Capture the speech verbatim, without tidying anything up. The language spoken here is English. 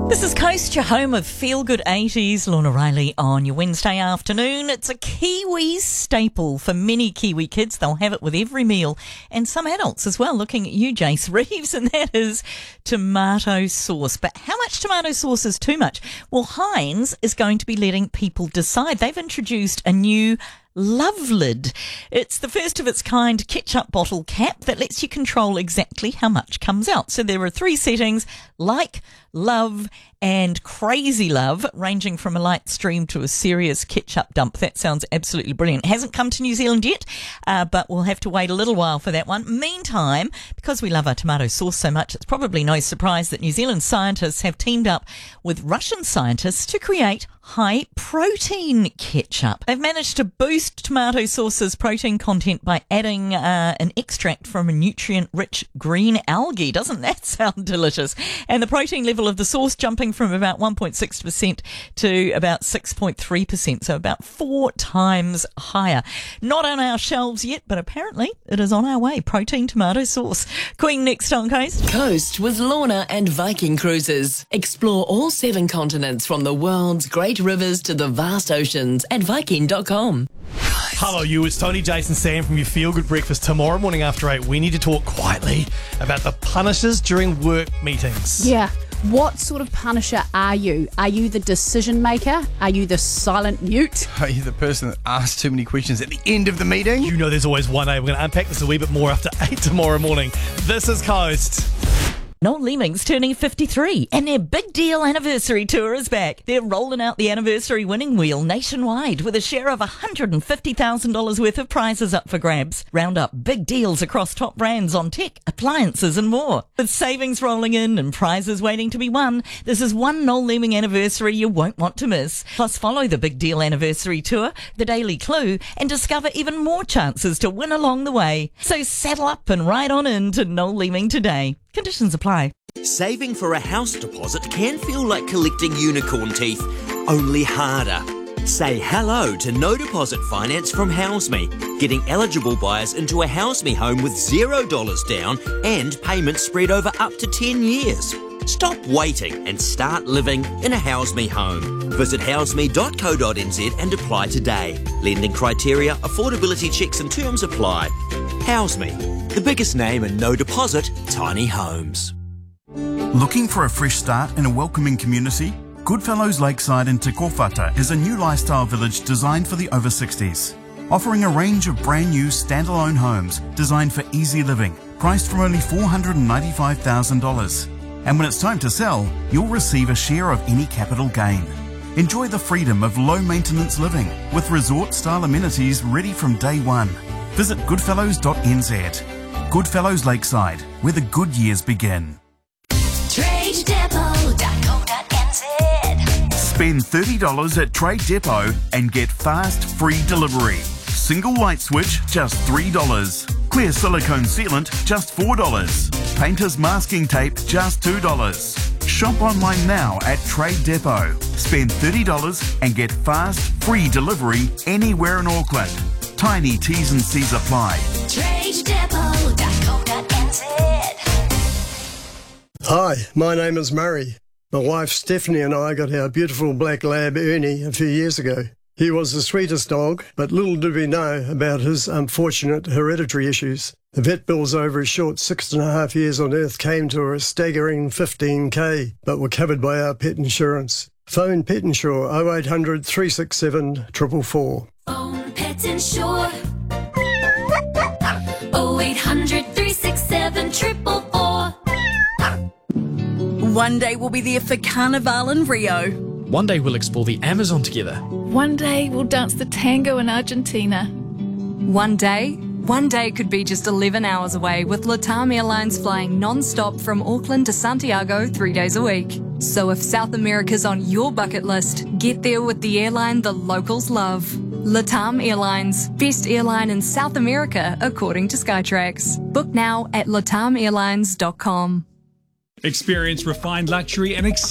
This is Coast, your home of feel-good eighties. Lorna Riley on your Wednesday afternoon. It's a Kiwi staple for many Kiwi kids. They'll have it with every meal, and some adults as well. Looking at you, Jace Reeves, and that is tomato sauce. But how much tomato sauce is too much? Well, Heinz is going to be letting people decide. They've introduced a new Love Lid. It's the first of its kind ketchup bottle cap that lets you control exactly how much comes out. So there are three settings: like, love, and crazy love, ranging from a light stream to a serious ketchup dump. That sounds absolutely brilliant. It hasn't come to New Zealand yet, uh, but we'll have to wait a little while for that one. Meantime, because we love our tomato sauce so much, it's probably no surprise that New Zealand scientists have teamed up with Russian scientists to create high-protein ketchup. They've managed to boost tomato sauce's protein content by adding uh, an extract from a nutrient-rich green algae. Doesn't that sound delicious? And the protein level of the sauce jumping from about one point six percent to about six point three percent, so about four times higher. Not on our shelves yet, but apparently it is on our way. Protein tomato sauce. Queen next on Coast. Coast with Lorna and Viking Cruises. Explore all seven continents from the world's great rivers to the vast oceans at Viking dot com. Hello you, it's Tony, Jason, Sam from your Feel Good Breakfast. Tomorrow morning after eight, we need to talk quietly about the punishes during work meetings. Yeah. What sort of punisher are you? Are you the decision maker? Are you the silent mute? Are you the person that asks too many questions at the end of the meeting? You know there's always one, eh? We're going to unpack this a wee bit more after eight tomorrow morning. This is Coast. Noel Leeming's turning fifty-three, and their big deal anniversary tour is back. They're rolling out the anniversary winning wheel nationwide with a share of one hundred fifty thousand dollars worth of prizes up for grabs. Round up big deals across top brands on tech, appliances and more. With savings rolling in and prizes waiting to be won, this is one Noel Leeming anniversary you won't want to miss. Plus, follow the big deal anniversary tour, the Daily Clue, and discover even more chances to win along the way. So saddle up and ride on in to Noel Leeming today. Conditions apply. Saving for a house deposit can feel like collecting unicorn teeth, only harder. Say hello to no deposit finance from HouseMe, getting eligible buyers into a HouseMe home with zero dollars down and payments spread over up to ten years. Stop waiting and start living in a HouseMe home. Visit houseme dot co dot n z and apply today. Lending criteria, affordability checks and terms apply. HouseMe, the biggest name in no deposit tiny homes. Looking for a fresh start in a welcoming community? Goodfellows Lakeside in Te Kōwhata is a new lifestyle village designed for the over sixties. Offering a range of brand new standalone homes designed for easy living, priced from only four hundred ninety-five thousand dollars. And when it's time to sell, you'll receive a share of any capital gain. Enjoy the freedom of low-maintenance living with resort-style amenities ready from day one. Visit goodfellows dot n z. Goodfellows Lakeside, where the good years begin. trade depot dot co dot n z. Spend thirty dollars at Trade Depot and get fast, free delivery. Single light switch, just three dollars. Clear silicone sealant, just four dollars. Painter's masking tape, just two dollars. Shop online now at Trade Depot. Spend thirty dollars and get fast, free delivery anywhere in Auckland. Tiny T's and C's apply. trade depot dot co dot n z. Hi, my name is Murray. My wife Stephanie and I got our beautiful black lab Ernie a few years ago. He was the sweetest dog, but little did we know about his unfortunate hereditary issues. The vet bills over his short six and a half years on Earth came to a staggering fifteen K, but were covered by our pet insurance. Phone Pet Insure oh eight hundred, three six seven, four four four. Phone Pet Insure oh eight hundred, three six seven, four four four. One day we'll be there for Carnival in Rio. One day we'll explore the Amazon together. One day we'll dance the tango in Argentina. One day, one day could be just eleven hours away with LATAM Airlines flying non-stop from Auckland to Santiago three days a week. So if South America's on your bucket list, get there with the airline the locals love. LATAM Airlines, best airline in South America according to Skytrax. Book now at latam airlines dot com. Experience refined luxury and